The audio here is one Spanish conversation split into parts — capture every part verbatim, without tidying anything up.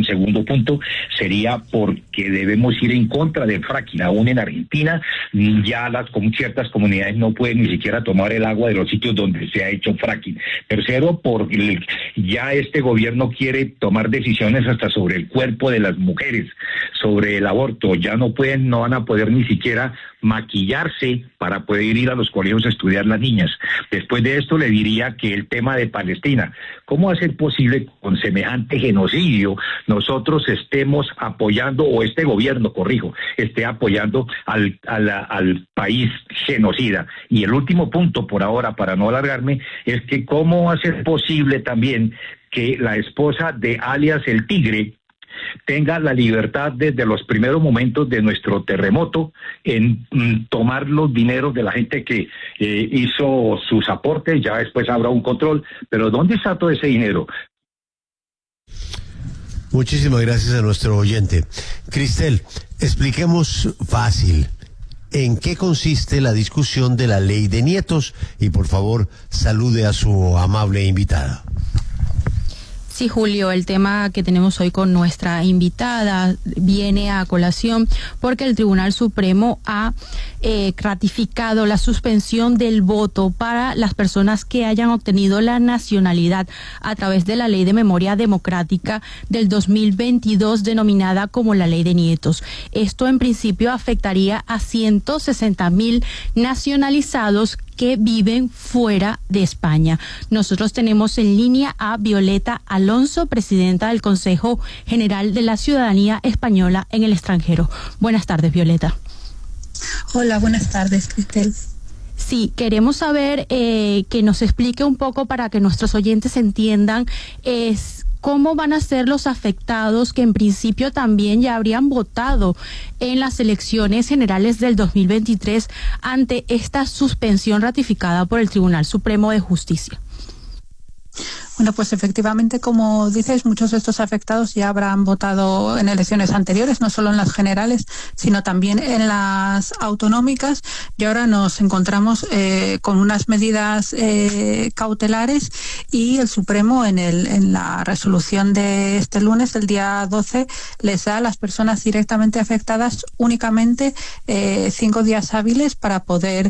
un segundo punto sería porque debemos ir en contra del fracking. Aún en Argentina ya las con ciertas comunidades no pueden ni siquiera tomar el agua de los sitios donde se ha hecho fracking. Tercero, porque ya este gobierno quiere tomar decisiones hasta sobre el cuerpo de las mujeres, sobre el aborto. Ya no pueden, no van a poder ni siquiera maquillarse para poder ir a los colegios a estudiar las niñas. Después de esto le diría que el tema de Palestina, ¿cómo va a ser posible con semejante genocidio nosotros estemos apoyando, o este gobierno, corrijo, esté apoyando al, al, al país genocida? Y el último punto por ahora, para no alargarme, es que cómo va a ser posible también que la esposa de alias El Tigre tenga la libertad desde los primeros momentos de nuestro terremoto en mm, tomar los dineros de la gente que eh, hizo sus aportes. Ya después habrá un control, pero ¿dónde está todo ese dinero? Muchísimas gracias a nuestro oyente. Cristel, expliquemos fácil en qué consiste la discusión de la ley de nietos y por favor salude a su amable invitada. Sí, Julio, el tema que tenemos hoy con nuestra invitada viene a colación porque el Tribunal Supremo ha eh, ratificado la suspensión del voto para las personas que hayan obtenido la nacionalidad a través de la Ley de Memoria Democrática del dos mil veintidós, denominada como la Ley de Nietos. Esto en principio afectaría a ciento sesenta mil nacionalizados que viven fuera de España. Nosotros tenemos en línea a Violeta Alonso, presidenta del Consejo General de la Ciudadanía Española en el extranjero. Buenas tardes, Violeta. Hola, buenas tardes, Cristel. Sí, queremos saber eh, que nos explique un poco para que nuestros oyentes entiendan es cómo van a ser los afectados que en principio también ya habrían votado en las elecciones generales del dos mil veintitrés ante esta suspensión ratificada por el Tribunal Supremo de Justicia. Bueno, pues efectivamente, como dices, muchos de estos afectados ya habrán votado en elecciones anteriores, no solo en las generales, sino también en las autonómicas, y ahora nos encontramos eh, con unas medidas eh, cautelares, y el Supremo en, el, en la resolución de este lunes, el día doce, les da a las personas directamente afectadas únicamente eh, cinco días hábiles para poder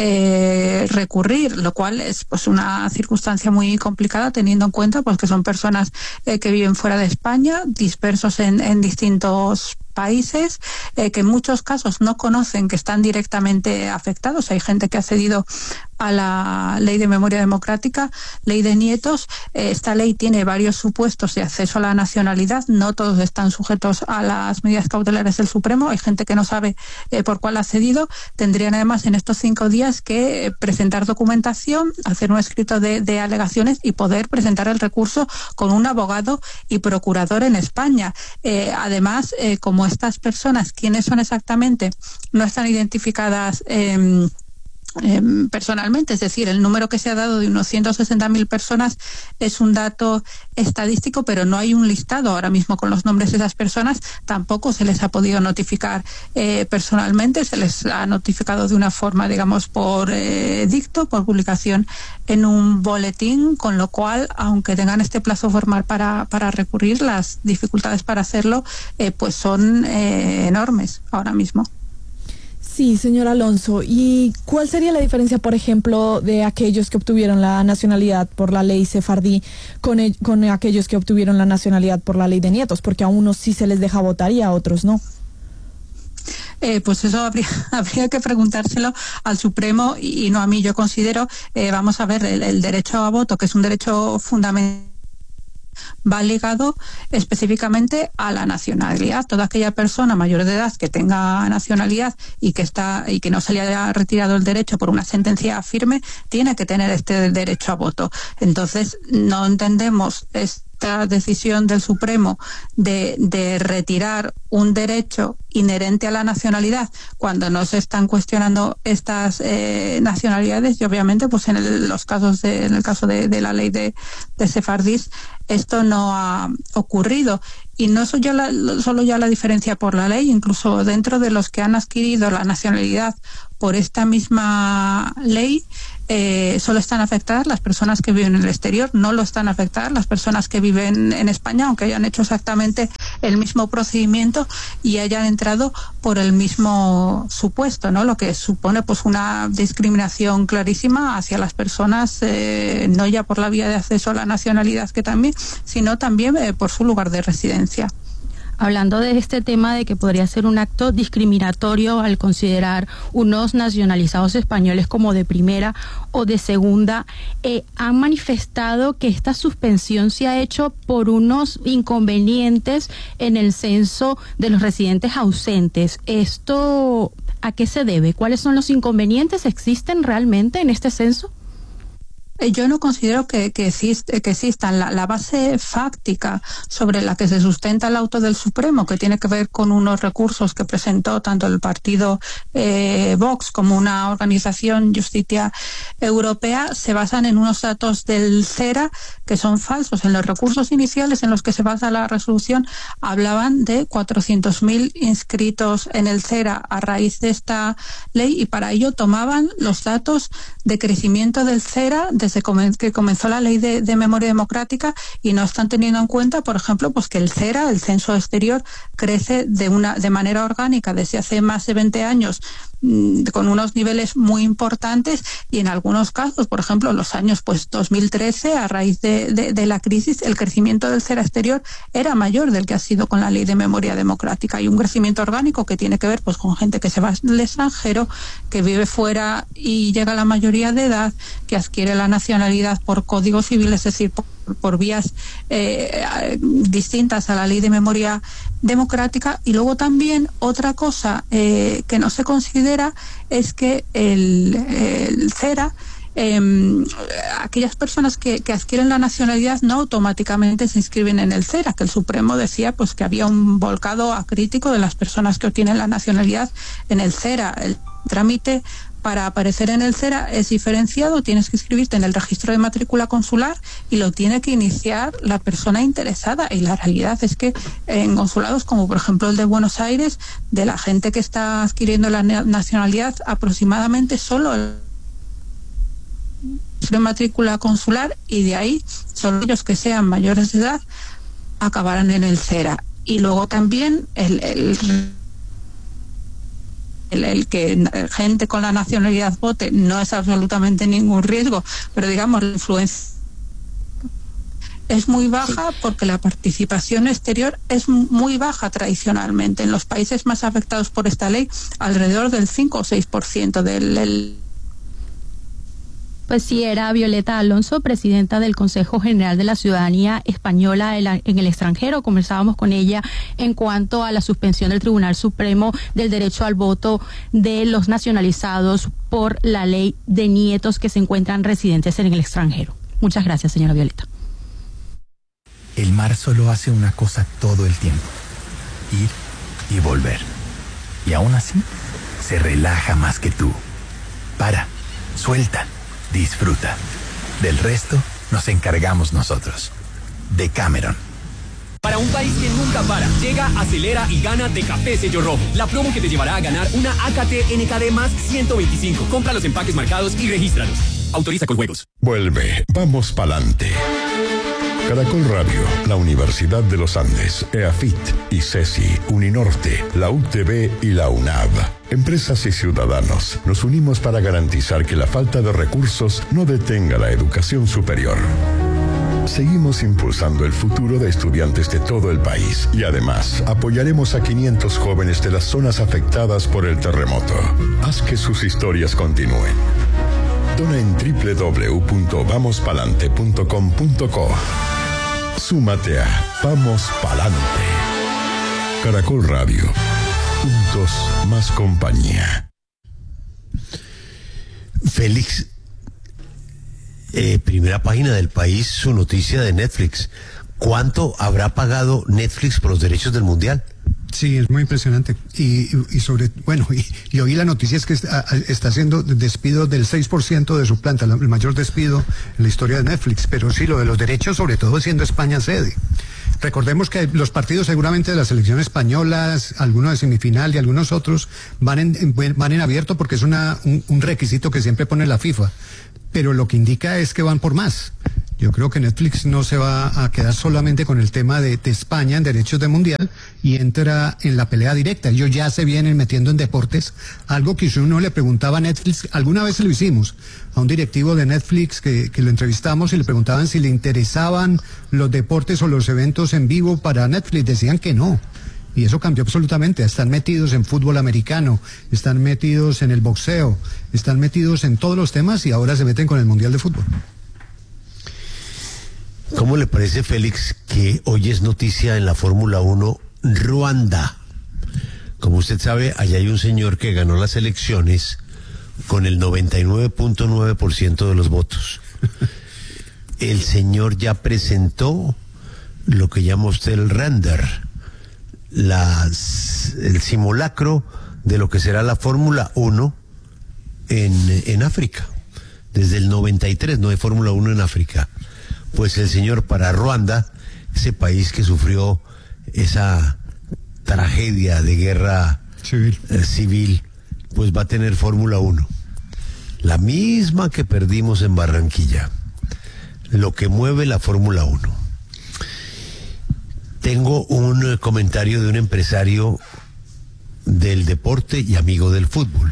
eh, recurrir, lo cual es pues una circunstancia muy complicada, teniendo en cuenta pues que son personas eh, que viven fuera de España, dispersos en, en distintos países, eh, que en muchos casos no conocen que están directamente afectados. Hay gente que ha accedido a la Ley de Memoria Democrática, Ley de Nietos. Eh, esta ley tiene varios supuestos de acceso a la nacionalidad. No todos están sujetos a las medidas cautelares del Supremo. Hay gente que no sabe eh, por cuál ha accedido. Tendrían además en estos cinco días que eh, presentar documentación, hacer un escrito de, de alegaciones y poder presentar el recurso con un abogado y procurador en España. Eh, además, eh, como estas personas, ¿quiénes son exactamente? No están identificadas eh, eh, personalmente, es decir, el número que se ha dado de unos ciento sesenta mil personas es un dato estadístico, pero no hay un listado ahora mismo con los nombres de esas personas. Tampoco se les ha podido notificar eh, personalmente, se les ha notificado de una forma, digamos, por eh, dicto, por publicación en un boletín, con lo cual, aunque tengan este plazo formal para, para recurrir, las dificultades para hacerlo eh, pues son eh, enormes ahora mismo. Sí, señor Alonso. ¿Y cuál sería la diferencia, por ejemplo, de aquellos que obtuvieron la nacionalidad por la ley sefardí con, el, con aquellos que obtuvieron la nacionalidad por la ley de nietos? Porque a unos sí se les deja votar y a otros no. Eh, pues eso habría, habría que preguntárselo al Supremo y, y no a mí. Yo considero, eh, vamos a ver, el, el derecho a voto, que es un derecho fundamental, va ligado específicamente a la nacionalidad. Toda aquella persona mayor de edad que tenga nacionalidad y que está y que no se le haya retirado el derecho por una sentencia firme tiene que tener este derecho a voto. Entonces no entendemos esta decisión del Supremo de, de retirar un derecho inherente a la nacionalidad cuando no se están cuestionando estas eh, nacionalidades, y obviamente pues en el, los casos de, en el caso de, de la ley de, de sefardís esto no ha ocurrido. Y no soy yo la, solo ya la diferencia por la ley, incluso dentro de los que han adquirido la nacionalidad por esta misma ley, eh, solo están afectadas las personas que viven en el exterior, no lo están afectadas las personas que viven en España, aunque hayan hecho exactamente el mismo procedimiento y hayan entrado por el mismo supuesto, ¿no? Lo que supone pues una discriminación clarísima hacia las personas, eh, no ya por la vía de acceso a la nacionalidad que también, sino también eh, por su lugar de residencia. Hablando de este tema de que podría ser un acto discriminatorio al considerar unos nacionalizados españoles como de primera o de segunda, eh, han manifestado que esta suspensión se ha hecho por unos inconvenientes en el censo de los residentes ausentes. ¿Esto a qué se debe? ¿Cuáles son los inconvenientes? ¿Existen realmente en este censo? Yo no considero que, que, existe, que existan. La, la base fáctica sobre la que se sustenta el auto del Supremo, que tiene que ver con unos recursos que presentó tanto el partido eh, Vox como una organización Justicia Europea, se basan en unos datos del CERA que son falsos. En los recursos iniciales en los que se basa la resolución hablaban de cuatrocientos mil inscritos en el CERA a raíz de esta ley, y para ello tomaban los datos de crecimiento del CERA de desde que comenzó la ley de, de memoria democrática, y no están teniendo en cuenta, por ejemplo, pues que el CERA, el censo exterior, crece de una de manera orgánica desde hace más de veinte años mmm, con unos niveles muy importantes, y en algunos casos, por ejemplo, los años pues dos mil trece, a raíz de, de, de la crisis, el crecimiento del CERA exterior era mayor del que ha sido con la ley de memoria democrática. Hay un crecimiento orgánico que tiene que ver pues con gente que se va al extranjero, que vive fuera y llega a la mayoría de edad, que adquiere la nacionalidad por código civil, es decir, por, por vías eh, distintas a la ley de memoria democrática. Y luego también otra cosa eh, que no se considera es que el, el CERA, Eh, aquellas personas que, que adquieren la nacionalidad no automáticamente se inscriben en el CERA, que el Supremo decía pues que había un volcado acrítico de las personas que obtienen la nacionalidad en el CERA. El trámite para aparecer en el CERA es diferenciado, tienes que inscribirte en el registro de matrícula consular y lo tiene que iniciar la persona interesada, y la realidad es que en consulados como por ejemplo el de Buenos Aires, de la gente que está adquiriendo la nacionalidad, aproximadamente solo el de matrícula consular, y de ahí solo ellos que sean mayores de edad acabarán en el CERA. Y luego también el, el, el, el que gente con la nacionalidad vote no es absolutamente ningún riesgo, pero digamos la influencia es muy baja porque la participación exterior es muy baja tradicionalmente. En los países más afectados por esta ley, alrededor del cinco o seis por ciento del... del Pues sí, era Violeta Alonso, presidenta del Consejo General de la Ciudadanía Española en el extranjero. Conversábamos con ella en cuanto a la suspensión del Tribunal Supremo del derecho al voto de los nacionalizados por la ley de nietos que se encuentran residentes en el extranjero. Muchas gracias, señora Violeta. El mar solo hace una cosa todo el tiempo: ir y volver. Y aún así, se relaja más que tú. Para, suelta, disfruta. Del resto nos encargamos nosotros. Decameron. Para un país que nunca para, llega, acelera y gana de Café Sello Rojo. La promo que te llevará a ganar una A K T N K D más ciento veinticinco. Compra los empaques marcados y regístralos. Autoriza con juegos. Vuelve, vamos pa'lante. Caracol Radio, la Universidad de los Andes, EAFIT, ICESI, Uninorte, la U T B y la UNAV. Empresas y ciudadanos, nos unimos para garantizar que la falta de recursos no detenga la educación superior. Seguimos impulsando el futuro de estudiantes de todo el país y además apoyaremos a quinientos jóvenes de las zonas afectadas por el terremoto. Haz que sus historias continúen. Dona en doble u doble u doble u punto vamos palante punto com punto co. Súmate a Vamos Palante. Caracol Radio. Juntos más compañía. Félix, eh, primera página del País, su noticia de Netflix. ¿Cuánto habrá pagado Netflix por los derechos del Mundial? Sí, es muy impresionante. Y, y sobre, bueno, y, y oí la noticia es que está, está haciendo despido del seis por ciento de su planta, el mayor despido en la historia de Netflix. Pero sí, lo de los derechos, sobre todo siendo España sede. Recordemos que los partidos seguramente de la selección española, algunos de semifinal y algunos otros, van en, van en abierto porque es una, un, un requisito que siempre pone la FIFA. Pero lo que indica es que van por más. Yo creo que Netflix no se va a quedar solamente con el tema de, de España en derechos de mundial y entra en la pelea directa. Ellos ya se vienen metiendo en deportes, algo que si uno le preguntaba a Netflix, alguna vez lo hicimos, a un directivo de Netflix que, que lo entrevistamos y le preguntaban si le interesaban los deportes o los eventos en vivo para Netflix, decían que no. Y eso cambió absolutamente. Están metidos en fútbol americano, están metidos en el boxeo, están metidos en todos los temas y ahora se meten con el Mundial de Fútbol. ¿Cómo le parece, Félix, que hoy es noticia en la Fórmula uno Ruanda? Como usted sabe, allá hay un señor que ganó las elecciones con el noventa y nueve punto nueve por ciento de los votos. El señor ya presentó lo que llama usted el render, las, el simulacro de lo que será la Fórmula uno en, en África. Desde el noventa y tres no hay Fórmula uno en África. Pues el señor para Ruanda, ese país que sufrió esa tragedia de guerra civil, eh, civil pues va a tener Fórmula uno. La misma que perdimos en Barranquilla. Lo que mueve la Fórmula uno. Tengo un comentario de un empresario del deporte y amigo del fútbol.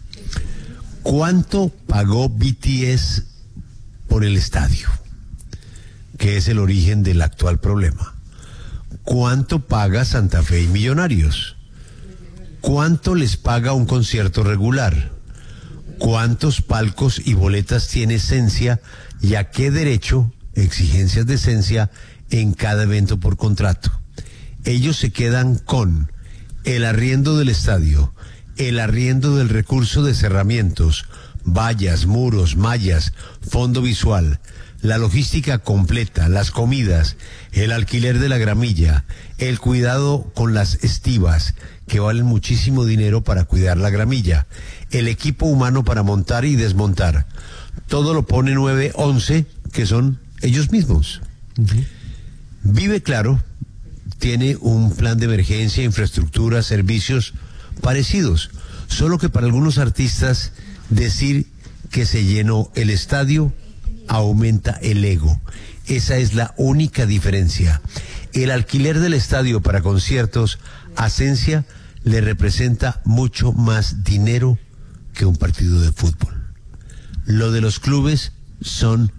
¿Cuánto pagó B T S por el estadio? Que es el origen del actual problema. ¿Cuánto paga Santa Fe y Millonarios? ¿Cuánto les paga un concierto regular? ¿Cuántos palcos y boletas tiene Esencia y a qué derecho, exigencias de Esencia, en cada evento por contrato? Ellos se quedan con el arriendo del estadio, el arriendo del recurso de cerramientos, vallas, muros, mallas, fondo visual, la logística completa, las comidas, el alquiler de la gramilla, el cuidado con las estivas, que valen muchísimo dinero para cuidar la gramilla, el equipo humano para montar y desmontar. Todo lo pone nueve once, que son ellos mismos. Uh-huh. Vive Claro tiene un plan de emergencia, infraestructura, servicios parecidos, solo que para algunos artistas decir que se llenó el estadio aumenta el ego. Esa es la única diferencia. El alquiler del estadio para conciertos a Esencia le representa mucho más dinero que un partido de fútbol. Lo de los clubes son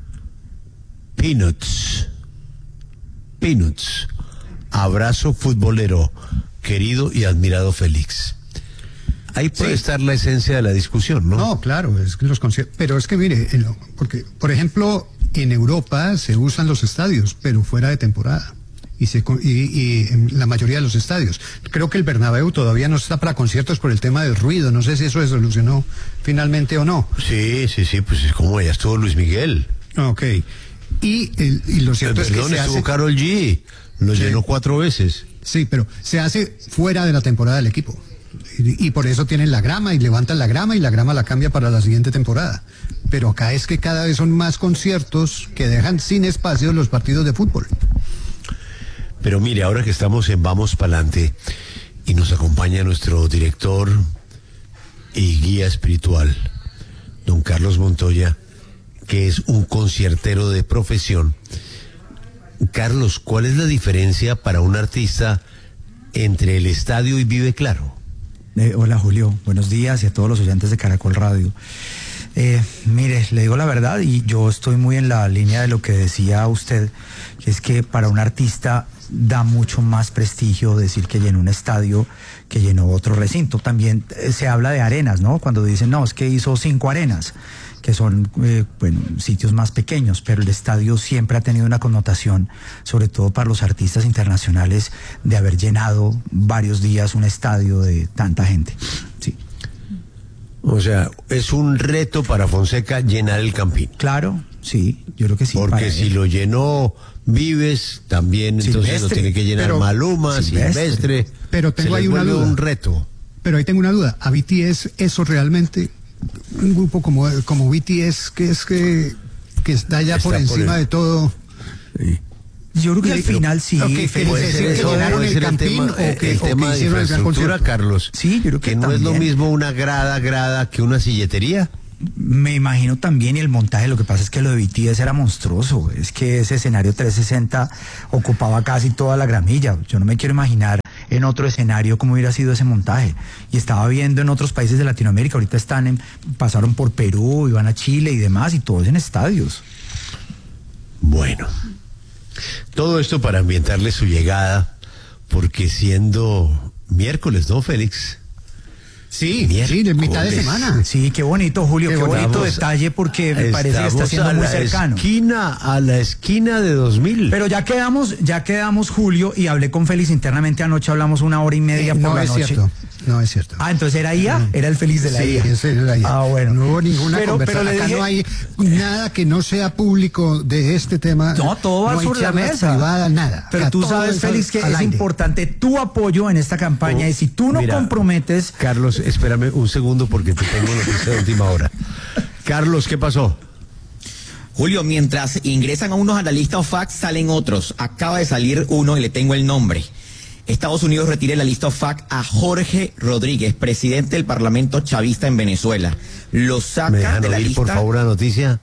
peanuts. Peanuts. Abrazo futbolero, querido y admirado Félix. Ahí puede sí. estar la esencia de la discusión, ¿no? No, claro, es que los conciertos, pero es que mire, porque, por ejemplo, en Europa se usan los estadios, pero fuera de temporada. Y, se, y, y en la mayoría de los estadios. Creo que el Bernabéu todavía no está para conciertos por el tema del ruido. No sé si eso se solucionó finalmente o no. Sí, sí, sí, pues es como ya estuvo Luis Miguel. Ok. Y, el, y lo cierto Perdón, es que se estuvo hace... Karol G, lo sí. llenó cuatro veces. Sí, pero se hace fuera de la temporada del equipo. Y, y por eso tienen la grama y levantan la grama y la grama la cambia para la siguiente temporada. Pero acá es que cada vez son más conciertos que dejan sin espacio los partidos de fútbol. Pero mire, ahora que estamos en Vamos Pa'lante y nos acompaña nuestro director y guía espiritual, don Carlos Montoya, que es un conciertero de profesión. Carlos, ¿cuál es la diferencia para un artista entre el estadio y Vive Claro? Eh, hola Julio, buenos días y a todos los oyentes de Caracol Radio. Eh, mire, le digo la verdad y yo estoy muy en la línea de lo que decía usted, que es que para un artista da mucho más prestigio decir que llenó un estadio que llenó otro recinto. También eh, se habla de arenas, ¿no? Cuando dicen, no, es que hizo cinco arenas, que son, eh, bueno, sitios más pequeños, pero el estadio siempre ha tenido una connotación, sobre todo para los artistas internacionales, de haber llenado varios días un estadio de tanta gente. Sí. O sea, es un reto para Fonseca llenar el Campín. Claro, sí, yo creo que sí. Porque si él. lo llenó Vives, también Silvestre, entonces lo tiene que llenar pero, Maluma, Silvestre. Silvestre. Pero tengo ahí una duda. un reto. Pero ahí tengo una duda. ¿A B T S eso realmente, un grupo como, como B T S, que es que, que está ya está por encima por el... de todo? Sí. Yo creo que al final sí. Okay, que puede ser eso, llenaron el Campín o que, el o tema que de infraestructura, Carlos. Sí, yo creo que que no también. es lo mismo una grada, grada que una silletería. me imagino también, y el montaje, lo que pasa es que lo de B T S era monstruoso, es que ese escenario trescientos sesenta ocupaba casi toda la gramilla. Yo no me quiero imaginar en otro escenario cómo hubiera sido ese montaje. Y estaba viendo en otros países de Latinoamérica, ahorita están en, pasaron por Perú, iban a Chile y demás, y todos en estadios. Bueno, todo esto para ambientarle su llegada, porque siendo miércoles, ¿no, Félix? Sí, sí, de mitad de semana. Sí, qué bonito, Julio, qué, qué bonito estamos, detalle, porque me parece que está siendo muy cercano. Esquina, a la esquina de dos mil. Pero ya quedamos, ya quedamos, Julio, y hablé con Félix internamente anoche, hablamos una hora y media eh, por no la es noche. Cierto. No es cierto. Ah, entonces era I A, era el feliz de la sí, I A. Ese era I A. Ah, bueno. No hubo ninguna pero, conversación. pero Acá dije... no hay nada que no sea público de este tema. No, todo va no sobre la mesa. Privada, nada. Pero Acá tú sabes, Félix, que es aire. Importante tu apoyo en esta campaña, oh, y si tú no mira, comprometes... Carlos, espérame un segundo porque te tengo noticia de última hora. Carlos, ¿qué pasó? Julio, mientras ingresan a unos a la lista O F A C, salen otros. Acaba de salir uno y le tengo el nombre. Estados Unidos retira de la lista O F A C a Jorge Rodríguez, presidente del Parlamento chavista en Venezuela. Lo saca de la oír, lista. Por favor, la noticia.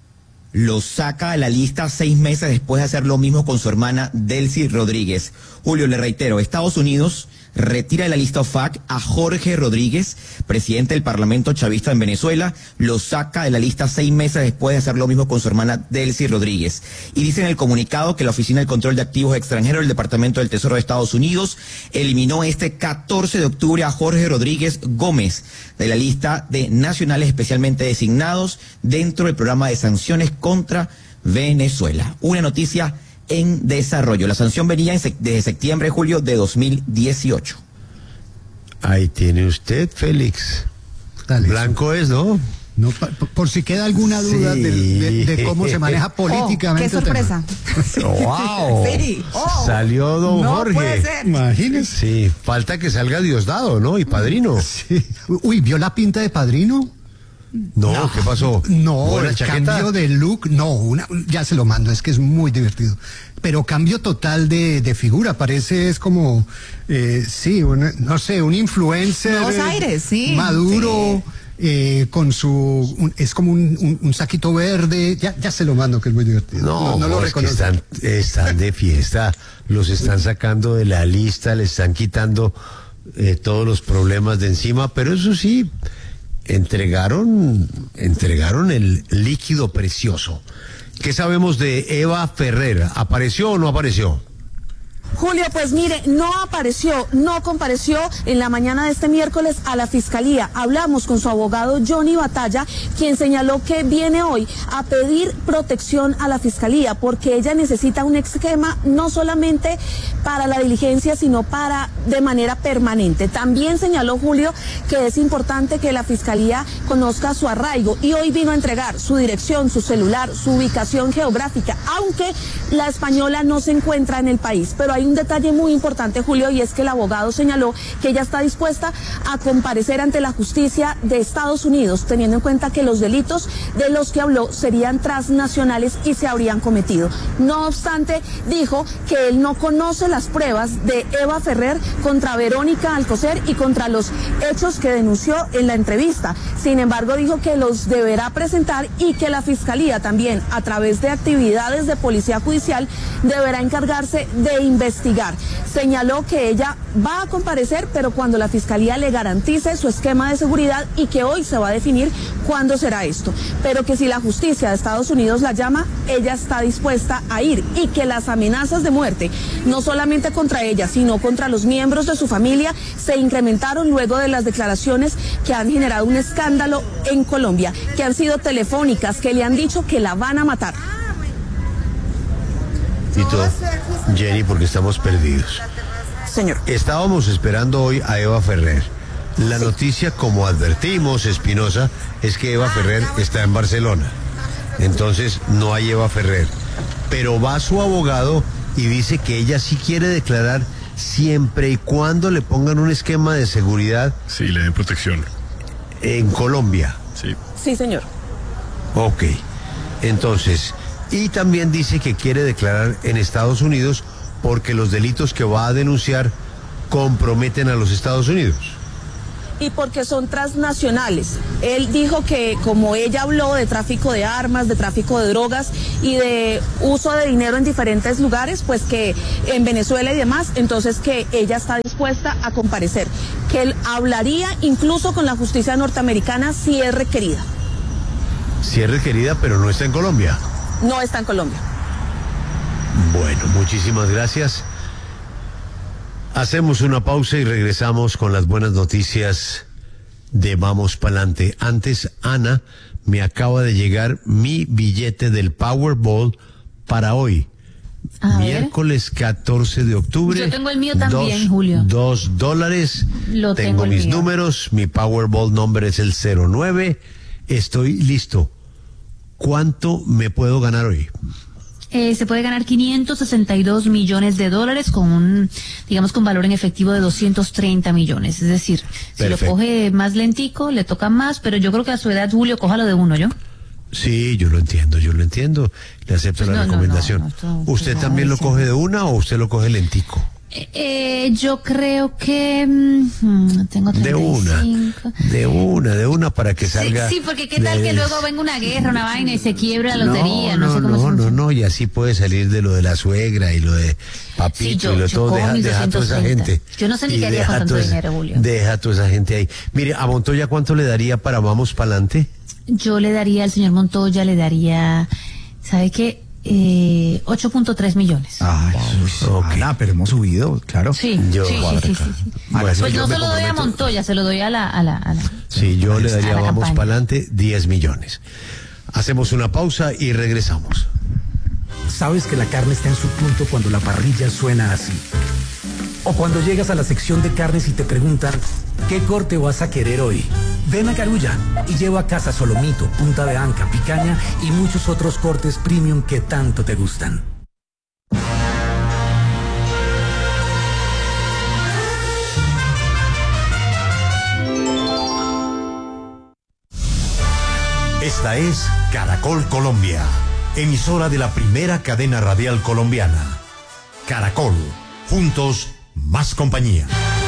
Lo saca de la lista seis meses después de hacer lo mismo con su hermana Delcy Rodríguez. Julio, le reitero, Estados Unidos retira de la lista O F A C a Jorge Rodríguez, presidente del Parlamento chavista en Venezuela, lo saca de la lista seis meses después de hacer lo mismo con su hermana Delcy Rodríguez. Y dice en el comunicado que la Oficina del Control de Activos Extranjeros del Departamento del Tesoro de Estados Unidos eliminó este catorce de octubre a Jorge Rodríguez Gómez de la lista de nacionales especialmente designados dentro del programa de sanciones contra Venezuela. Una noticia en desarrollo. La sanción venía en sec- desde septiembre, julio de dos mil dieciocho. Ahí tiene usted, Félix. Dale, Blanco es, ¿no? No, pa, por si queda alguna duda sí. de, de, de cómo se maneja políticamente. Oh, ¡qué sorpresa! ¡Wow! Sí. Oh, salió don no Jorge. Puede ser. Imagínese. Sí, falta que salga Diosdado, ¿no? Y Padrino. Sí. Uy, ¿vio la pinta de Padrino? No, no, ¿qué pasó? No, el chaqueta? Cambio de look, no, una, ya se lo mando, es que es muy divertido. Pero cambio total de, de figura, parece, es como, eh, sí, una, no sé, un influencer. Nuevos aires, sí. Maduro. Sí. Eh, con su, un, es como un, un, un saquito verde, ya, ya se lo mando, que es muy divertido. No, no, no lo reconozco. Están, están de fiesta, los están sacando de la lista, le están quitando eh, todos los problemas de encima, pero eso sí, entregaron, entregaron el líquido precioso. ¿Qué sabemos de Eva Ferrer? ¿Apareció o no apareció? Julio, pues mire, no apareció, no compareció en la mañana de este miércoles a la Fiscalía. Hablamos con su abogado Johnny Batalla, quien señaló que viene hoy a pedir protección a la Fiscalía porque ella necesita un esquema no solamente para la diligencia, sino para de manera permanente. También señaló Julio que es importante que la Fiscalía conozca su arraigo y hoy vino a entregar su dirección, su celular, su ubicación geográfica, aunque la española no se encuentra en el país. Pero hay un detalle muy importante, Julio, y es que el abogado señaló que ella está dispuesta a comparecer ante la justicia de Estados Unidos, teniendo en cuenta que los delitos de los que habló serían transnacionales y se habrían cometido. No obstante, dijo que él no conoce las pruebas de Eva Ferrer contra Verónica Alcocer y contra los hechos que denunció en la entrevista. Sin embargo, dijo que los deberá presentar y que la Fiscalía también, a través de actividades de policía judicial, deberá encargarse de investigar. Señaló que ella va a comparecer, pero cuando la Fiscalía le garantice su esquema de seguridad y que hoy se va a definir cuándo será esto. Pero que si la justicia de Estados Unidos la llama, ella está dispuesta a ir y que las amenazas de muerte, no solamente contra ella, sino contra los miembros de su familia, se incrementaron luego de las declaraciones que han generado un escándalo en Colombia, que han sido telefónicas, que le han dicho que la van a matar. Y todo, Jenny, porque estamos perdidos. Señor. Estábamos esperando hoy a Eva Ferrer. La sí. noticia, como advertimos, Espinosa, es que Eva Ferrer está en Barcelona. Entonces no hay Eva Ferrer. Pero va su abogado y dice que ella sí quiere declarar siempre y cuando le pongan un esquema de seguridad. Sí, le den protección. En Colombia. Sí. Sí, señor. Ok. Entonces... Y también dice que quiere declarar en Estados Unidos porque los delitos que va a denunciar comprometen a los Estados Unidos. y porque son transnacionales. Él dijo que como ella habló de tráfico de armas, de tráfico de drogas y de uso de dinero en diferentes lugares, pues que en Venezuela y demás, entonces que ella está dispuesta a comparecer, que él hablaría incluso con la justicia norteamericana si es requerida. Si es requerida, pero no está en Colombia. No está en Colombia. Bueno, muchísimas gracias. Hacemos una pausa y regresamos con las buenas noticias de Vamos Pa'lante. Antes, Ana, me acaba de llegar mi billete del Powerball para hoy. A Miércoles ver. catorce de octubre. Yo tengo el mío también, dos, Julio. Dos dólares. Lo tengo tengo el mis mío. números. Mi Powerball number es el cero nueve. Estoy listo. ¿Cuánto me puedo ganar hoy? Eh, se puede ganar quinientos sesenta y dos millones de dólares con un, digamos, con valor en efectivo de doscientos treinta millones. Es decir, si Perfecto. lo coge más lentico, le toca más, pero yo creo que a su edad, Julio, cójalo de uno, ¿yo? Sí, yo lo entiendo, yo lo entiendo. Le acepto Pues la no, no, recomendación. no, no, esto- ¿Usted esto también lo nada coge de una o usted lo coge lentico? Eh, eh, yo creo que mm, tengo treinta De y una, cinco. de una, de una para que salga. Sí, sí, porque qué tal de- que luego venga una guerra, una vaina y se quiebra la lotería, no, no, sé cómo no, se no, funciona. no, y así puede salir de lo de la suegra y lo de papito Sí, yo- y lo de yo todo. cojo Deja, mis deja a toda esa doscientos gente. treinta. Yo no sé ni Y qué haría deja con a tanto toda esa- dinero, Julio. Deja a toda esa gente ahí. Mire, a Montoya, ¿cuánto le daría para Vamos Pa'lante? Yo le daría al señor Montoya, le daría, ¿sabe qué? Eh, ocho punto tres millones. Ay, Ana, pero hemos subido, claro. Sí, Yo- sí, sí, sí, sí, sí. Bueno, Pues yo no me se lo doy a comprometo. Montoya, se lo doy a la... A la, a la Sí, yo le daría a la a Vamos campaña. Pa'lante diez millones. Hacemos una pausa y regresamos. Sabes que la carne está en su punto cuando la parrilla suena así. O cuando llegas a la sección de carnes y te preguntan, ¿qué corte vas a querer hoy? Ven a Carulla y lleva a casa solomito, punta de anca, picaña y muchos otros cortes premium que tanto te gustan. Esta es Caracol Colombia, emisora de la primera cadena radial colombiana. Caracol, juntos, más compañía.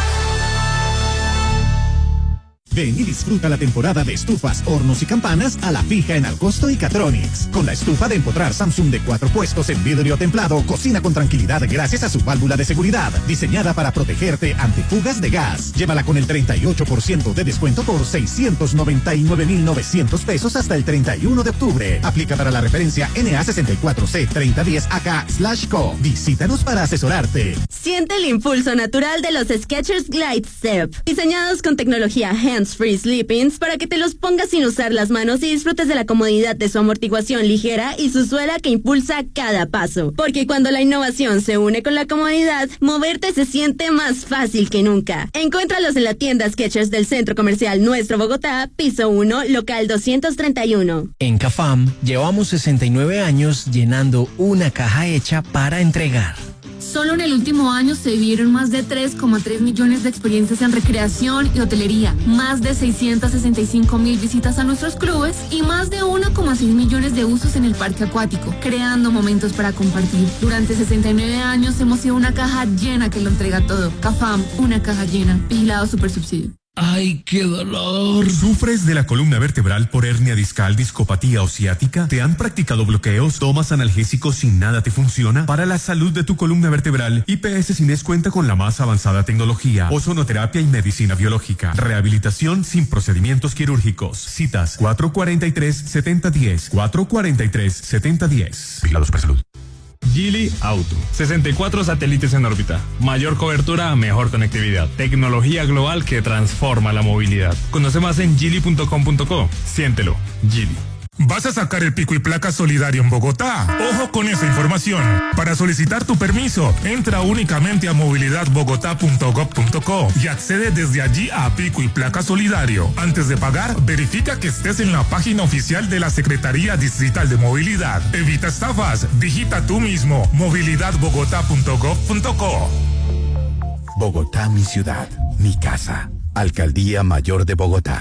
Ven y disfruta la temporada de estufas, hornos y campanas a la fija en Alcosto y Catronics. Con la estufa de empotrar Samsung de cuatro puestos en vidrio templado, cocina con tranquilidad gracias a su válvula de seguridad, diseñada para protegerte ante fugas de gas. Llévala con el treinta y ocho por ciento de descuento por seiscientos noventa y nueve mil novecientos pesos hasta el treinta y uno de octubre. Aplica para la referencia N A sesenta y cuatro C treinta diez A K slash co. Visítanos para asesorarte. Siente el impulso natural de los Skechers Glide Step, diseñados con tecnología hands-free sleepings para que te los pongas sin usar las manos y disfrutes de la comodidad de su amortiguación ligera y su suela que impulsa cada paso. Porque cuando la innovación se une con la comodidad, moverte se siente más fácil que nunca. Encuéntralos en la tienda Skechers del Centro Comercial Nuestro Bogotá, piso uno, local doscientos treinta y uno. En CAFAM llevamos sesenta y nueve años llenando una caja hecha para entregar. Solo en el último año se vivieron más de tres coma tres millones de experiencias en recreación y hotelería, más de seiscientos sesenta y cinco mil visitas a nuestros clubes y más de uno coma seis millones de usos en el parque acuático, creando momentos para compartir. Durante sesenta y nueve años hemos sido una caja llena que lo entrega todo. CAFAM, una caja llena. Vigilado Supersubsidio. ¡Ay, qué dolor! ¿Sufres de la columna vertebral por hernia discal, discopatía o ciática? ¿Te han practicado bloqueos? ¿Tomas analgésicos y nada te funciona? Para la salud de tu columna vertebral, I P S Cines cuenta con la más avanzada tecnología, ozonoterapia y medicina biológica. Rehabilitación sin procedimientos quirúrgicos. Citas cuatro cuarenta y tres, setenta diez, cuatro cuarenta y tres, setenta diez. Vigilados por salud. Geely Auto. sesenta y cuatro satélites en órbita. Mayor cobertura, mejor conectividad. Tecnología global que transforma la movilidad. Conoce más en geely punto com punto co. Siéntelo. Geely. ¿Vas a sacar el pico y placa solidario en Bogotá? Ojo con esa información. Para solicitar tu permiso, entra únicamente a movilidad bogotá punto gob punto co y accede desde allí a pico y placa solidario. Antes de pagar, verifica que estés en la página oficial de la Secretaría Distrital de Movilidad. Evita estafas, digita tú mismo movilidad bogotá punto gob punto co. Bogotá, mi ciudad, mi casa. Alcaldía Mayor de Bogotá.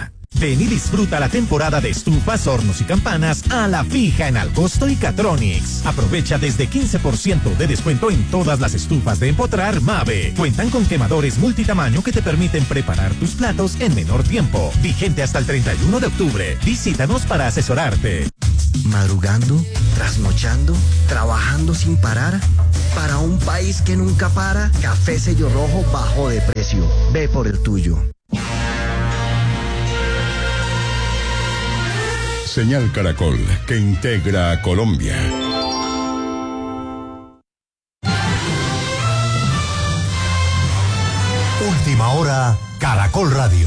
Ven y disfruta la temporada de estufas, hornos y campanas a la fija en Alcosto y Catronics. Aprovecha desde quince por ciento de descuento en todas las estufas de empotrar Mave. Cuentan con quemadores multitamaño que te permiten preparar tus platos en menor tiempo. Vigente hasta el treinta y uno de octubre. Visítanos para asesorarte. Madrugando, trasnochando, trabajando sin parar. Para un país que nunca para, Café Sello Rojo bajó de precio. Ve por el tuyo. Señal Caracol, que integra a Colombia. Última hora, Caracol Radio.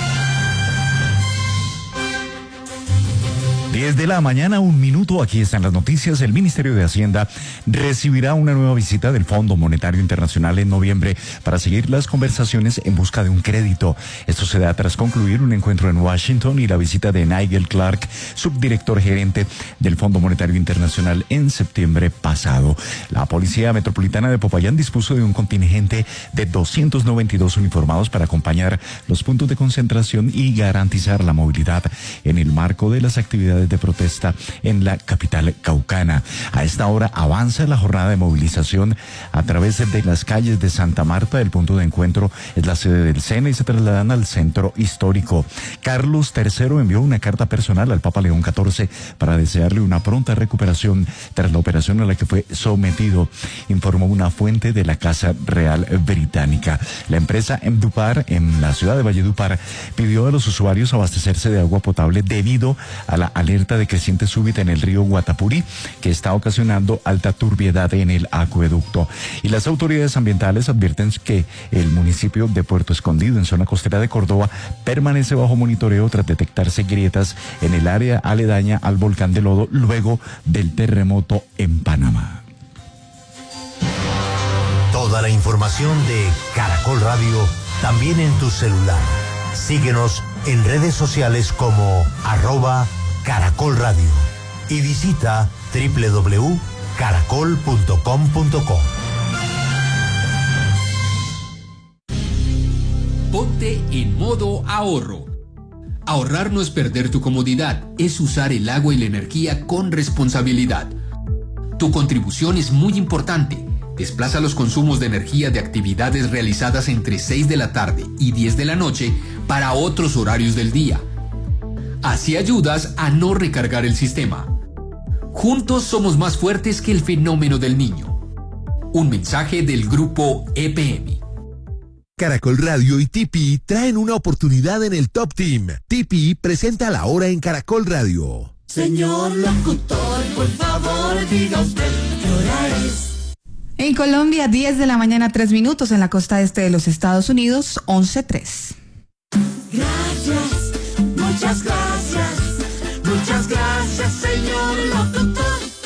diez de la mañana, un minuto, aquí están las noticias. El Ministerio de Hacienda recibirá una nueva visita del Fondo Monetario Internacional en noviembre para seguir las conversaciones en busca de un crédito. Esto se da tras concluir un encuentro en Washington y la visita de Nigel Clark, subdirector gerente del Fondo Monetario Internacional, en septiembre pasado. La Policía Metropolitana de Popayán dispuso de un contingente de doscientos noventa y dos uniformados para acompañar los puntos de concentración y garantizar la movilidad en el marco de las actividades de protesta en la capital caucana. A esta hora avanza la jornada de movilización a través de las calles de Santa Marta. El punto de encuentro es la sede del SENA y se trasladan al centro histórico. Carlos tercero envió una carta personal al Papa León catorce para desearle una pronta recuperación tras la operación a la que fue sometido, informó una fuente de la Casa Real Británica. La empresa Emdupar en la ciudad de Valledupar pidió a los usuarios abastecerse de agua potable debido a la alerta de creciente súbita en el río Guatapurí, que está ocasionando alta turbiedad en el acueducto. Y las autoridades ambientales advierten que el municipio de Puerto Escondido, en zona costera de Córdoba, permanece bajo monitoreo tras detectarse grietas en el área aledaña al volcán de Lodo luego del terremoto en Panamá. Toda la información de Caracol Radio también en tu celular. Síguenos en redes sociales como arroba Caracol Radio y visita doble u doble u doble u punto caracol punto com punto co. Ponte en modo ahorro. Ahorrar no es perder tu comodidad, es usar el agua y la energía con responsabilidad. Tu contribución es muy importante. Desplaza los consumos de energía de actividades realizadas entre seis de la tarde y diez de la noche para otros horarios del día. Así ayudas a no recargar el sistema. Juntos somos más fuertes que el fenómeno del niño. Un mensaje del grupo E P M. Caracol Radio y T P traen una oportunidad en el Top Team. T P presenta La Hora en Caracol Radio. Señor locutor, por favor, diga usted qué hora es. En Colombia, diez de la mañana, tres minutos. En la costa este de los Estados Unidos, once tres. Gracias, muchas gracias, muchas gracias, señor locutor.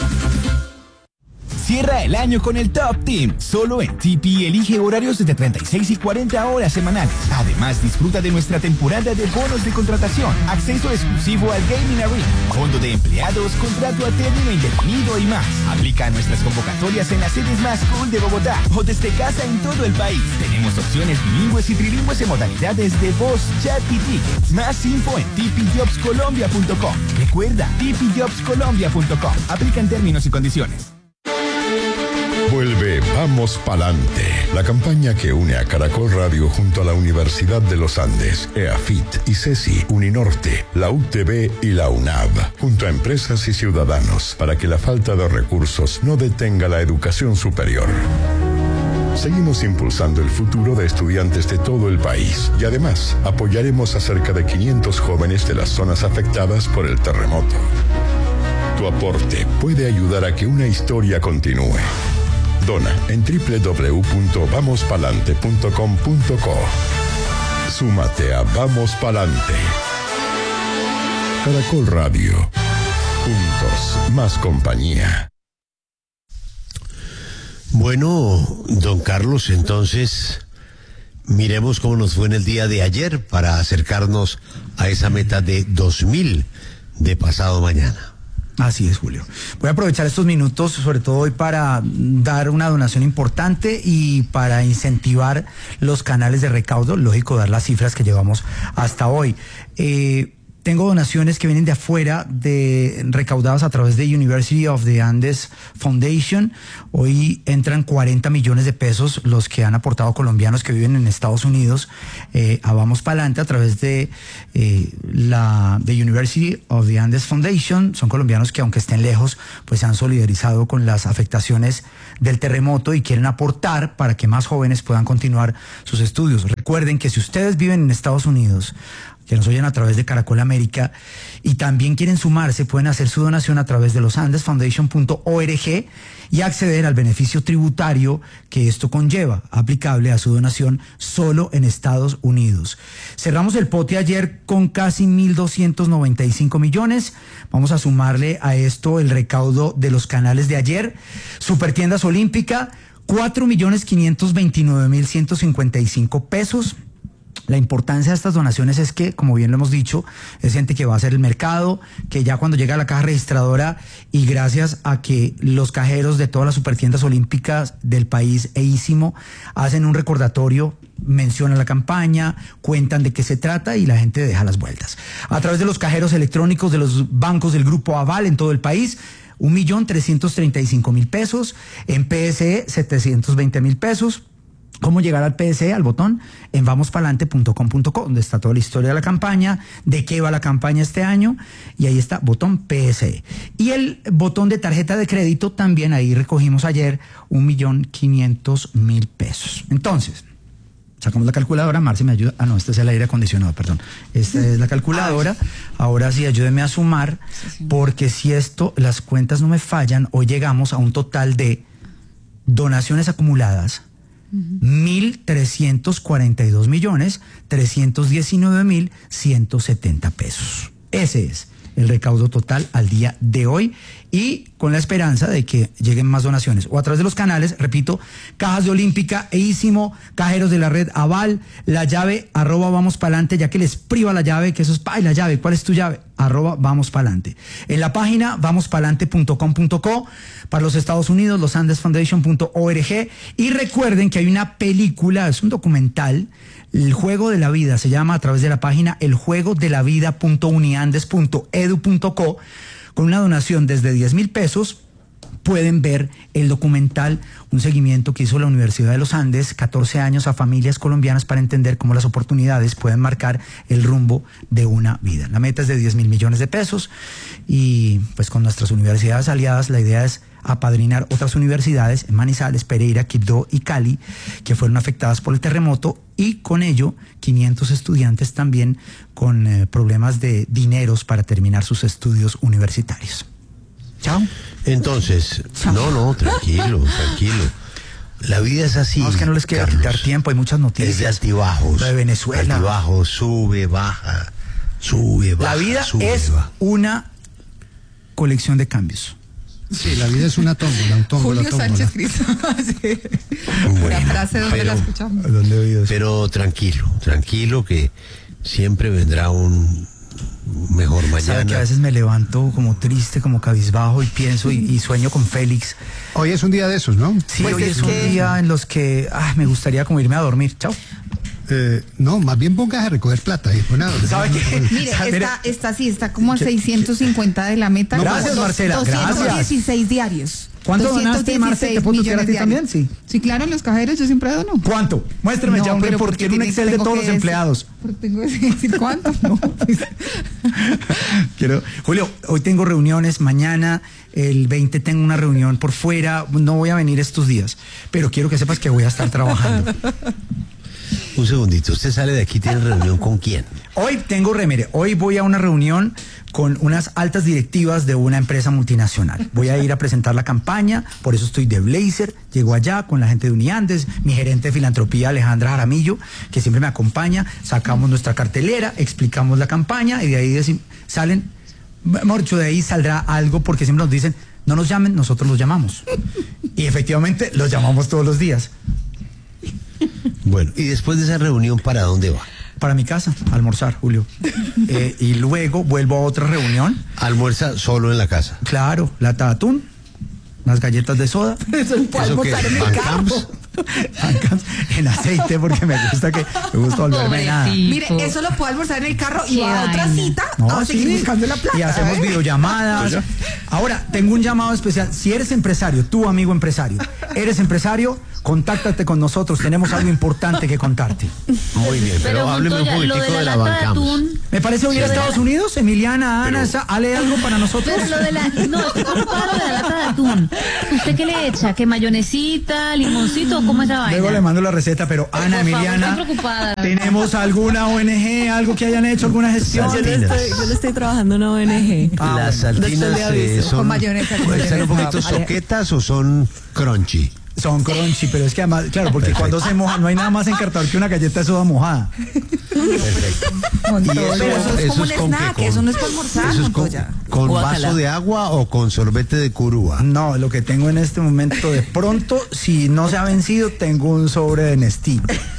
Cierra el año con el Top Team. Solo en T P elige horarios de treinta y seis y cuarenta horas semanales. Además, disfruta de nuestra temporada de bonos de contratación, acceso exclusivo al Gaming Arena, fondo de empleados, contrato a término indefinido y más. Aplica nuestras convocatorias en las sedes más cool de Bogotá o desde casa en todo el país. Tenemos opciones bilingües y trilingües en modalidades de voz, chat y tickets. Más info en t p jobs colombia punto com. Recuerda, t p jobs colombia punto com. Aplican términos y condiciones. Vuelve Vamos Palante, la campaña que une a Caracol Radio junto a la Universidad de los Andes, EAFIT, ICESI, Uninorte, la U T B y la UNAV, junto a empresas y ciudadanos, para que la falta de recursos no detenga la educación superior. Seguimos impulsando el futuro de estudiantes de todo el país y además apoyaremos a cerca de quinientos jóvenes de las zonas afectadas por el terremoto. Tu aporte puede ayudar a que una historia continúe. Dona en doble u doble u doble u punto vamos palante punto com punto co. Súmate a Vamos Palante. Caracol Radio. Juntos, más compañía. Bueno, don Carlos, entonces miremos cómo nos fue en el día de ayer para acercarnos a esa meta de dos mil de pasado mañana. Así es, Julio. Voy a aprovechar estos minutos, sobre todo hoy, para dar una donación importante y para incentivar los canales de recaudo. Lógico, dar las cifras que llevamos hasta hoy. Eh, Tengo donaciones que vienen de afuera, de, recaudadas a través de University of the Andes Foundation. Hoy entran cuarenta millones de pesos los que han aportado colombianos que viven en Estados Unidos eh, a Vamos Pa'lante a través de eh, la de University of the Andes Foundation. Son colombianos que, aunque estén lejos, pues se han solidarizado con las afectaciones del terremoto y quieren aportar para que más jóvenes puedan continuar sus estudios. Recuerden que si ustedes viven en Estados Unidos, que nos oyen a través de Caracol América y también quieren sumarse, pueden hacer su donación a través de los andes foundation punto org y acceder al beneficio tributario que esto conlleva, aplicable a su donación solo en Estados Unidos. Cerramos el pote ayer con casi mil doscientos noventa y cinco millones. Vamos a sumarle a esto el recaudo de los canales de ayer. Supertiendas Olímpica, cuatro millones quinientos veintinueve mil ciento cincuenta y cinco pesos. La importancia de estas donaciones es que, como bien lo hemos dicho, es gente que va a hacer el mercado, que ya cuando llega a la caja registradora y gracias a que los cajeros de todas las supertiendas olímpicas del país e Ísimo hacen un recordatorio, mencionan la campaña, cuentan de qué se trata y la gente deja las vueltas. A través de los cajeros electrónicos de los bancos del Grupo Aval en todo el país, un millón trescientos treinta y cinco mil pesos, en P S E setecientos veinte mil pesos. ¿Cómo llegar al P S E, al botón? En vamos palante punto com punto co, donde está toda la historia de la campaña, de qué va la campaña este año, y ahí está, botón P S E. Y el botón de tarjeta de crédito, también ahí recogimos ayer un millón quinientos mil pesos. Entonces, sacamos la calculadora. Marci, me ayuda. Ah, no, este es el aire acondicionado, perdón. Esta es la calculadora. Ahora sí, ayúdeme a sumar, porque si esto, las cuentas no me fallan, hoy llegamos a un total de donaciones acumuladas mil trescientos cuarenta y dos millones trescientos diecinueve mil ciento setenta pesos. Ese es el recaudo total al día de hoy, y con la esperanza de que lleguen más donaciones o a través de los canales, repito, Cajas de Olímpica e Ísimo, cajeros de la red Aval, la llave arroba Vamos Pa'lante, ya que les priva la llave, que eso es, ay, la llave, ¿cuál es tu llave? Arroba Vamos Pa'lante. En la página vamos palante punto com punto co, para los Estados Unidos, los andes foundation punto org, y recuerden que hay una película, es un documental, El Juego de la Vida, se llama, a través de la página el juego de la vida punto uniandes punto edu punto co. Con una donación desde diez mil pesos pueden ver el documental, un seguimiento que hizo la Universidad de los Andes, catorce años a familias colombianas para entender cómo las oportunidades pueden marcar el rumbo de una vida. La meta es de diez mil millones de pesos y pues con nuestras universidades aliadas la idea es apadrinar otras universidades en Manizales, Pereira, Quibdó y Cali, que fueron afectadas por el terremoto, y con ello quinientos estudiantes también con eh, problemas de dineros para terminar sus estudios universitarios. Chao. Entonces, Chao. no, no, tranquilo, tranquilo. La vida es así. No, es que no les quiero Carlos, quitar tiempo, hay muchas noticias. Es de altibajos. Lo de Venezuela. Altibajos, sube, baja, sube, baja. La vida sube, es baja. una colección de cambios. Sí, la vida es una tómbola, un tómbola, Julio tómbola. Sánchez Cristo. Sí. Bueno, la frase donde pero, la escuchamos. ¿Dónde he oído eso? Pero tranquilo, tranquilo, que siempre vendrá un mejor mañana. Sabe que a veces me levanto como triste, como cabizbajo y pienso y, y sueño con Félix. Hoy es un día de esos, ¿no? Sí, Pues hoy es, es un que- día en los que ah, me gustaría como irme a dormir. Chao. Eh, no, más bien pongas a recoger plata. Hijo, nada. ¿Sabe qué? Mire, está, está así, está como a seiscientos cincuenta de la meta. Gracias, Dos- Marcela, gracias. doscientos dieciséis diarios. ¿Cuánto donaste, Marce? ¿Te puedo tutear a ti millones también? diarios. Sí. Sí, claro, en los cajeros yo siempre dono. ¿Cuánto? Muéstrame No, ya, pero porque porque quiero un tiene- Excel de tengo todos que los decir- empleados. Pero tengo que decir cuánto, ¿no? Pues, Quiero, Julio, hoy tengo reuniones, mañana el veinte tengo una reunión por fuera, no voy a venir estos días, pero quiero que sepas que voy a estar trabajando. Un segundito, usted sale de aquí, ¿tiene reunión con quién? Hoy tengo remere, hoy voy a una reunión con unas altas directivas de una empresa multinacional. Voy a ir a presentar la campaña, por eso estoy de blazer, llego allá con la gente de Uniandes, mi gerente de filantropía Alejandra Jaramillo, que siempre me acompaña, sacamos nuestra cartelera, explicamos la campaña y de ahí decim- salen, Morcho, de ahí saldrá algo porque siempre nos dicen, no nos llamen, nosotros los llamamos. Y efectivamente los llamamos todos los días. Bueno, y después de esa reunión, ¿para dónde va? para mi casa, a almorzar, Julio. Eh, y luego vuelvo a otra reunión. ¿Almuerza solo en la casa? Claro, lata de atún, unas galletas de soda. Eso es para almorzar en el carro. En aceite, porque me gusta que me gusta volverme nada. Mire, eso lo puedo almorzar en el carro y Qué va a otra vaina. cita No, a seguir sí. buscando la plata. Y hacemos ¿eh? videollamadas. Ahora, tengo un llamado especial. Si eres empresario, tú amigo empresario, eres empresario, contáctate con nosotros. Tenemos algo importante que contarte. Muy bien, pero, Pero, hábleme un Montoya, lo poquitico de de la la lata de Bancams. atún. Me parece oír a Lo de Estados la- Unidos, Emiliana, Ana, esa- ¿ale algo para nosotros? Pero lo de la, no, estoy preocupada lo de la lata de atún. ¿Usted qué le echa? ¿Qué mayonesita, limoncito o cómo es la vaina? Luego le mando la receta, pero Ana, Por favor, Emiliana, estoy preocupada. ¿tenemos alguna O N G, algo que hayan hecho, alguna gestión? Yo le estoy, yo le estoy trabajando en una O N G. Ah, Las bueno. saltinas Después le eh, aviso. son, Con mayonesa, con ¿están un mayonesa. poquito Vale. soquetas o son crunchy? Son crunchy, pero es que además, claro, porque Perfecto. cuando se moja, no hay nada más encartador que una galleta de soda mojada. Perfecto. ¿Y eso, Pero eso es como un con qué? snack, Con- eso no es para almorzar, ¿Eso es con, Montoya. con Guácala. vaso de agua o con sorbete de curúa? No, lo que tengo en este momento, de pronto, si no se ha vencido, tengo un sobre de Nestí.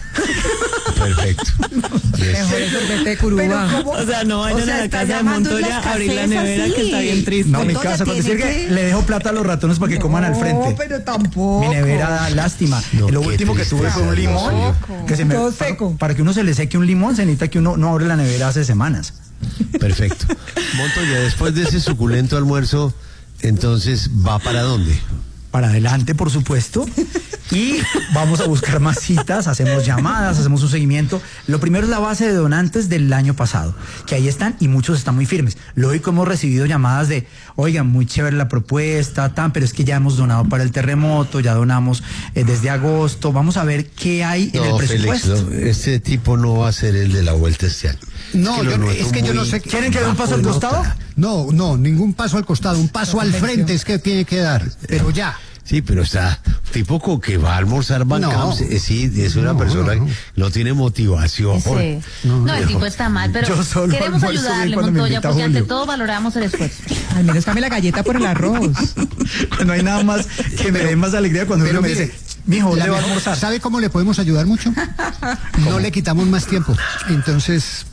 Perfecto. Mejor el sorbete de Curuba. O sea, no vayan O sea, a la está casa de llamando Montoya la a abrir la escasez nevera así. que está bien triste. No, mi Montoya casa, con tiene decir que que- le dejo plata a los ratones para que coman al frente. No, pero tampoco. Mi nevera da lástima. No, Lo qué último que tuve fue un tristeza, limón. Tampoco. Que se me, Todo para, seco. para que uno se le seque un limón, se necesita que uno no abre la nevera hace semanas. Perfecto. Montoya, después de ese suculento almuerzo, entonces, ¿va para dónde? Para adelante, por supuesto. Y vamos a buscar más citas, hacemos llamadas, hacemos un seguimiento. Lo primero es la base de donantes del año pasado, que ahí están y muchos están muy firmes. Lógico, hemos recibido llamadas de, oigan, muy chévere la propuesta, tan, pero es que ya hemos donado para el terremoto, ya donamos eh, desde agosto. Vamos a ver qué hay en el No, Félix, presupuesto. no, este tipo no va a ser el de la vuelta este año. No, lo yo- noto es que yo no muy sé. ¿Quieren que dé un paso bajo al de costado? nota. No, no, ningún paso al costado, un paso al frente es que tiene que dar, pero ya. Sí, pero está tipo con que va a almorzar Bancams, No. eh, sí, es una No, persona no. que no tiene motivación. Ese- No, el tipo está mal, pero Yo solo queremos almuerzo bien ayudarle, cuando me Montoya, invita porque ante Julio. todo valoramos el esfuerzo. Al menos cambie la galleta por el arroz. No hay nada más que me dé más alegría cuando uno Pero me mire, dice, mijo, ¿dónde la va a mejor- almorzar? ¿Sabe cómo le podemos ayudar mucho? No le quitamos más tiempo. Entonces,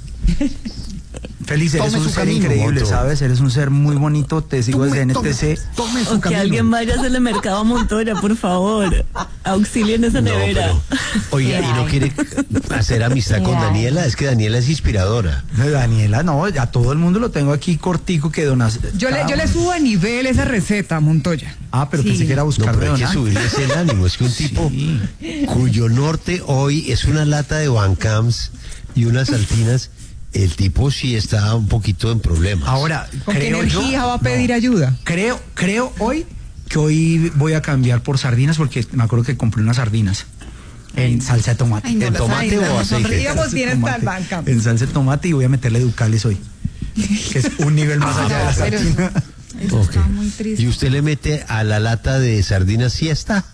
Feliz, eres Tome un su ser camino, increíble, Moto. ¿sabes? Eres un ser muy bonito, te sigo desde N T C. tome su O que camino. alguien vaya a hacerle mercado a Montoya, por favor. Auxilien esa No, nevera. pero, oiga, ¿y no quiere hacer amistad con Daniela? Es que Daniela es inspiradora. No, Daniela, no, a todo el mundo lo tengo aquí cortico que donas. Yo le, yo le subo a nivel esa receta, Montoya. Ah, pero Sí. pensé que era No, buscar pero hay que donantes. subirle ese ánimo. Es que un tipo cuyo norte hoy es una lata de Bancams y unas saltinas, el tipo sí está un poquito en problemas. Ahora, ¿Con qué creo energía yo, va a pedir ayuda? creo, creo hoy que hoy voy a cambiar por sardinas porque me acuerdo que compré unas sardinas en salsa de tomate. Ay, no, ¿En las tomate sardinas o no aceite? sonríamos bien Tomate. hasta el banca. En salsa de tomate y voy a meterle ducales hoy. Que es un nivel más Ah, allá de la pero- sardina. Eso Ok. está muy triste. ¿Y usted le mete a la lata de sardinas siesta?